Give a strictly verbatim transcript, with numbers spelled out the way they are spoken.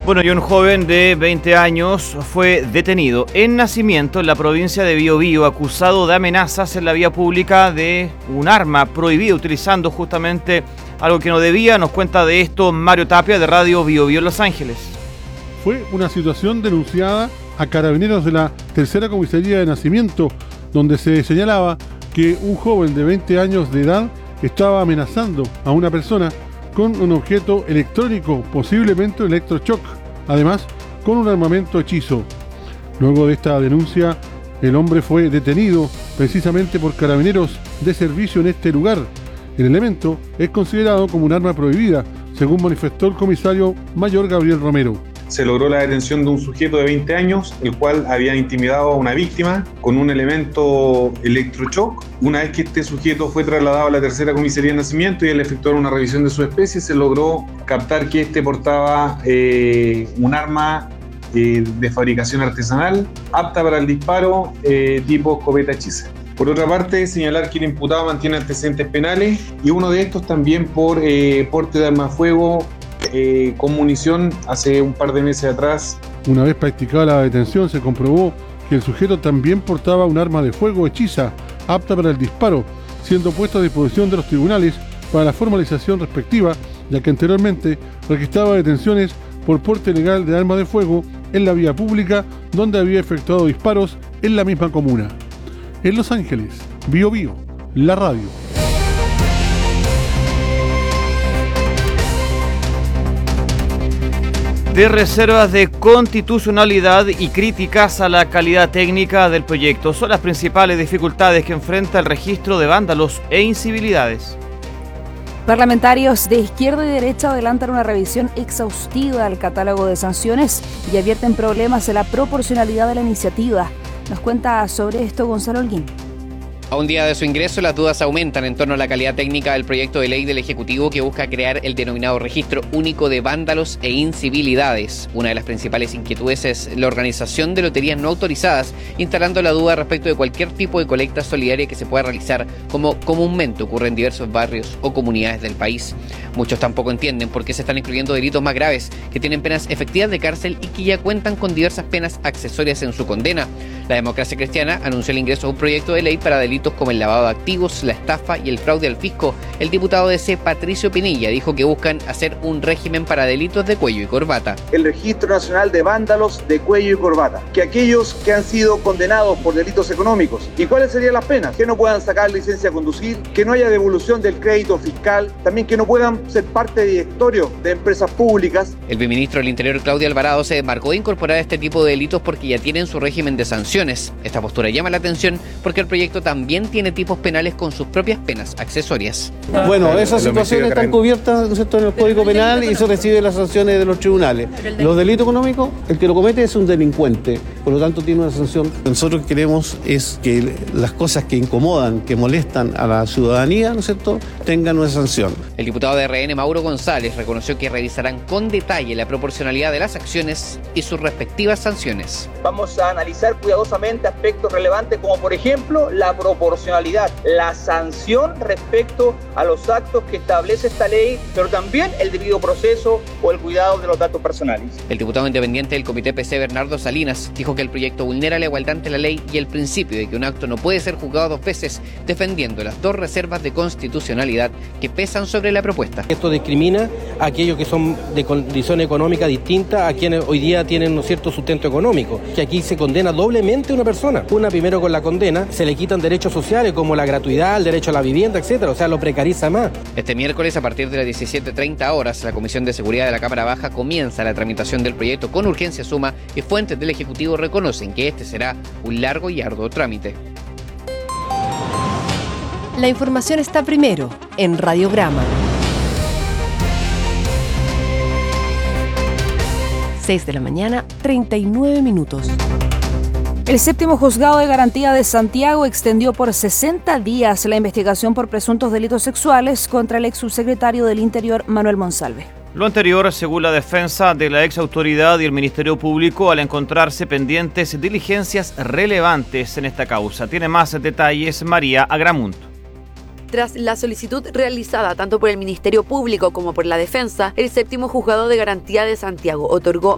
Bueno, y un joven de veinte años fue detenido en Nacimiento, en la provincia de Biobío, acusado de amenazas en la vía pública de un arma prohibida, utilizando justamente algo que no debía. Nos cuenta de esto Mario Tapia, de Radio Biobío en Los Ángeles. Fue una situación denunciada a carabineros de la tercera comisaría de Nacimiento, donde se señalaba que un joven de veinte años de edad estaba amenazando a una persona con un objeto electrónico, posiblemente electroshock, además con un armamento hechizo. Luego de esta denuncia, el hombre fue detenido precisamente por carabineros de servicio en este lugar. El elemento es considerado como un arma prohibida, según manifestó el comisario mayor Gabriel Romero. Se logró la detención de un sujeto de veinte años, el cual había intimidado a una víctima con un elemento electroshock. Una vez que este sujeto fue trasladado a la tercera comisaría de Nacimiento y al efectuar una revisión de su especie, se logró captar que este portaba eh, un arma eh, de fabricación artesanal, apta para el disparo, eh, tipo escopeta hechiza. Por otra parte, señalar que el imputado mantiene antecedentes penales y uno de estos también por eh, porte de arma de fuego Eh, con munición hace un par de meses atrás. Una vez practicada la detención, se comprobó que el sujeto también portaba un arma de fuego hechiza, apta para el disparo, siendo puesto a disposición de los tribunales para la formalización respectiva, ya que anteriormente registraba detenciones por porte ilegal de arma de fuego en la vía pública, donde había efectuado disparos en la misma comuna. En Los Ángeles, Biobío, la radio. De reservas de constitucionalidad y críticas a la calidad técnica del proyecto son las principales dificultades que enfrenta el registro de vándalos e incivilidades. Parlamentarios de izquierda y derecha adelantan una revisión exhaustiva del catálogo de sanciones y advierten problemas en la proporcionalidad de la iniciativa. Nos cuenta sobre esto Gonzalo Holguín. A un día de su ingreso, las dudas aumentan en torno a la calidad técnica del proyecto de ley del Ejecutivo que busca crear el denominado Registro Único de Vándalos e Incivilidades. Una de las principales inquietudes es la organización de loterías no autorizadas, instalando la duda respecto de cualquier tipo de colecta solidaria que se pueda realizar, como comúnmente ocurre en diversos barrios o comunidades del país. Muchos tampoco entienden por qué se están incluyendo delitos más graves, que tienen penas efectivas de cárcel y que ya cuentan con diversas penas accesorias en su condena. La Democracia Cristiana anunció el ingreso de un proyecto de ley para delitos como el lavado de activos, la estafa y el fraude al fisco. El diputado de C, Patricio Pinilla, dijo que buscan hacer un régimen para delitos de cuello y corbata. El Registro Nacional de Vándalos de Cuello y Corbata. Que aquellos que han sido condenados por delitos económicos. ¿Y cuáles serían las penas? Que no puedan sacar licencia a conducir, que no haya devolución del crédito fiscal, también que no puedan ser parte de directorio de empresas públicas. El viceministro del Interior, Claudio Alvarado, se desmarcó de incorporar este tipo de delitos porque ya tienen su régimen de sanciones. Esta postura llama la atención porque el proyecto también tiene tipos penales con sus propias penas accesorias. Bueno, esas situaciones están cubiertas, ¿no es cierto?, en el Código Penal y se reciben las sanciones de los tribunales. Los delitos económicos, el que lo comete es un delincuente, por lo tanto tiene una sanción. Nosotros queremos es que las cosas que incomodan, que molestan a la ciudadanía, ¿no es cierto?, tengan una sanción. El diputado de R N, Mauro González, reconoció que revisarán con detalle la proporcionalidad de las acciones y sus respectivas sanciones. Vamos a analizar cuidadosamente aspectos relevantes como por ejemplo la proporcionalidad, la sanción respecto a los actos que establece esta ley, pero también el debido proceso o el cuidado de los datos personales. El diputado independiente del Comité P C, Bernardo Salinas, dijo que el proyecto vulnera la igualdad ante la ley y el principio de que un acto no puede ser juzgado dos veces, defendiendo las dos reservas de constitucionalidad que pesan sobre la propuesta. Esto discrimina a aquellos que son de condición económica distinta a quienes hoy día tienen un cierto sustento económico, que aquí se condena doblemente a una persona. Una, primero con la condena, se le quitan derechos sociales como la gratuidad, el derecho a la vivienda, etcétera, o sea, lo precariza más. Este miércoles, a partir de las diecisiete treinta horas, la Comisión de Seguridad de la Cámara Baja comienza la tramitación del proyecto con urgencia suma y fuentes del Ejecutivo reconocen que este será un largo y arduo trámite. La información está primero en Radiograma. seis de la mañana, treinta y nueve minutos. El séptimo juzgado de garantía de Santiago extendió por sesenta días la investigación por presuntos delitos sexuales contra el ex subsecretario del Interior, Manuel Monsalve. Lo anterior, según la defensa de la ex autoridad y el Ministerio Público, al encontrarse pendientes diligencias relevantes en esta causa. Tiene más detalles María Agramunt. Tras la solicitud realizada tanto por el Ministerio Público como por la defensa, el séptimo juzgado de garantía de Santiago otorgó